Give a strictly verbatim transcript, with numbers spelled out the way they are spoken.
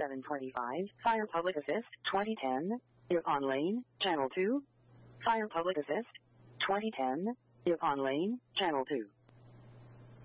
seven twenty-five. Fire Public Assist, twenty ten. If on lane, channel two. Fire Public Assist, twenty ten. If on lane, channel two.